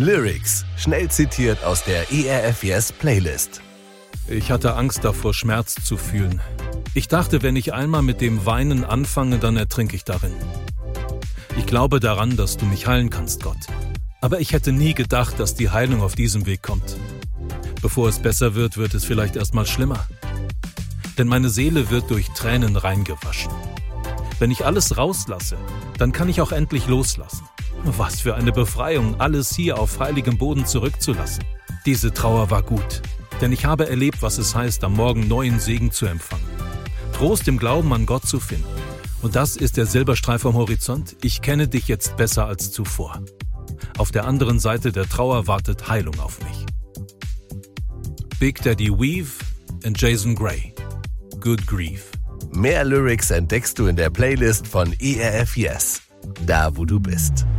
Lyrics, schnell zitiert aus der ERF Yes Playlist. Ich hatte Angst davor, Schmerz zu fühlen. Ich dachte, wenn ich einmal mit dem Weinen anfange, dann ertrinke ich darin. Ich glaube daran, dass du mich heilen kannst, Gott. Aber ich hätte nie gedacht, dass die Heilung auf diesem Weg kommt. Bevor es besser wird, wird es vielleicht erstmal schlimmer. Denn meine Seele wird durch Tränen reingewaschen. Wenn ich alles rauslasse, dann kann ich auch endlich loslassen. Was für eine Befreiung, alles hier auf heiligem Boden zurückzulassen. Diese Trauer war gut, denn ich habe erlebt, was es heißt, am Morgen neuen Segen zu empfangen. Trost im Glauben an Gott zu finden. Und das ist der Silberstreif am Horizont. Ich kenne dich jetzt besser als zuvor. Auf der anderen Seite der Trauer wartet Heilung auf mich. Big Daddy Weave und Jason Gray. Good Grief. Mehr Lyrics entdeckst du in der Playlist von ERF Yes. Da, wo du bist.